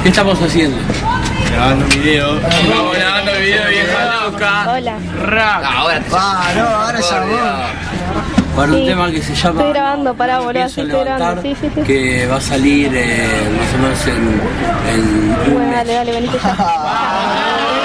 ¿Qué estamos haciendo? Grabando un video. Estamos grabando el video, vieja loca. Hola. Ahora ya vos. Para un Sí, tema que se llama estoy grabando, pará, boludo, Pienso sí, estoy grabando, levantar, sí. que va a salir más o menos en un Bueno, mes. dale, venite ya.